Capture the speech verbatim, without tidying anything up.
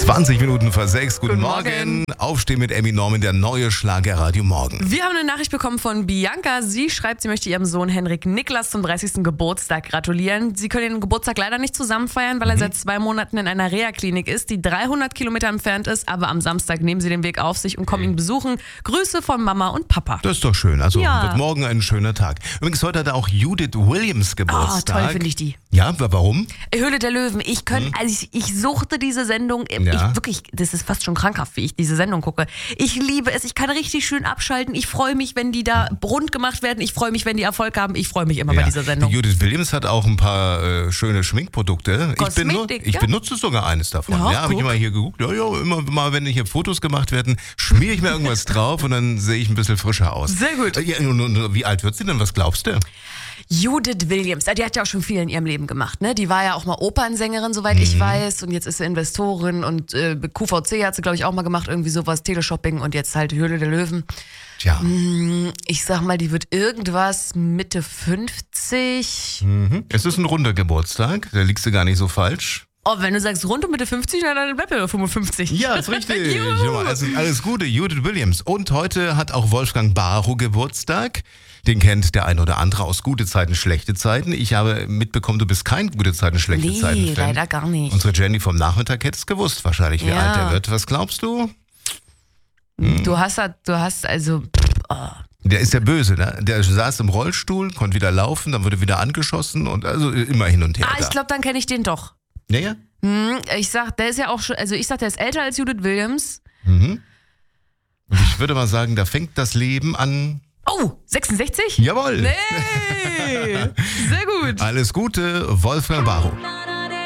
zwanzig Minuten vor sechs. Guten, Guten Morgen. Morgen. Aufstehen mit Emmy Norman, der neue Schlagerradio Morgen. Wir haben eine Nachricht bekommen von Bianca. Sie schreibt, sie möchte ihrem Sohn Henrik Niklas zum dreißigsten Geburtstag gratulieren. Sie können den Geburtstag leider nicht zusammen feiern, weil er seit zwei Monaten in einer Reha-Klinik ist, die dreihundert Kilometer entfernt ist. Aber am Samstag nehmen sie den Weg auf sich und kommen ihn besuchen. Grüße von Mama und Papa. Das ist doch schön. Also Ja. wird morgen ein schöner Tag. Übrigens, heute hat auch Judith Williams Oh, Geburtstag. toll finde ich die. Ja, warum? Höhle der Löwen. Ich könnte, also ich, ich suchte diese Sendung. Ja. Ich wirklich, das ist fast schon krankhaft, wie ich diese Sendung gucke. Ich liebe es. Ich kann richtig schön abschalten. Ich freue mich, wenn die da rund gemacht werden. Ich freue mich, wenn die Erfolg haben. Ich freue mich immer bei dieser Sendung. Die Judith Williams hat auch ein paar äh, schöne Schminkprodukte. Ich, benut, Kosmetik, ich ja. benutze sogar eines davon. Ja, Ja, habe ich guck. immer hier geguckt. Ja, ja, immer mal, wenn hier Fotos gemacht werden, schmiere ich mir irgendwas drauf und dann sehe ich ein bisschen frischer aus. Sehr gut. Äh, Ja, und, und, wie alt wird sie denn? Was glaubst du? Judith Williams, die hat ja auch schon viel in ihrem Leben gemacht, ne? Die war ja auch mal Opernsängerin, soweit Mhm. ich weiß, und jetzt ist sie Investorin und äh, Q V C hat sie, glaube ich, auch mal gemacht, irgendwie sowas, Teleshopping und jetzt halt Höhle der Löwen. Tja. Ich sag mal, die wird irgendwas Mitte fünfzig. Mhm. Es ist ein runder Geburtstag, da liegst du gar nicht so falsch. Oh, wenn du sagst rund um Mitte fünfzig, na, dann bleibt ja fünfundfünfzig. Ja, ist richtig. Juhu. Schau mal, also alles Gute, Judith Williams. Und heute hat auch Wolfgang Barrow Geburtstag. Den kennt der ein oder andere aus gute Zeiten, schlechte Zeiten. Ich habe mitbekommen, du bist kein gute Zeiten, schlechte Nee, Zeiten Fan. leider gar nicht. Unsere Jenny vom Nachmittag hätte es gewusst wahrscheinlich, wie Ja. alt er wird. Was glaubst du? Du hast, halt- du hast also, oh, Der ist ja böse, ne? Der saß im Rollstuhl, konnte wieder laufen, dann wurde wieder angeschossen und also immer hin und her. ah, ich da. glaube, dann kenne ich den doch. Ja, ja. Hm, ich sag, der ist ja auch schon, also ich sag, der ist älter als Judith Williams. Mhm. Und ich würde mal sagen, da fängt das Leben an. Oh, sechsundsechzig? Jawohl. Nee, sehr gut. Alles Gute, Wolfgang Barrow. La, la,